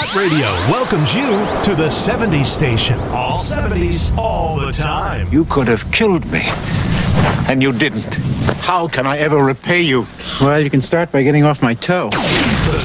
Cat Radio welcomes you to the 70s station. All 70s, all the time. You could have killed me, and you didn't. How can I ever repay you? Well, you can start by getting off my toe.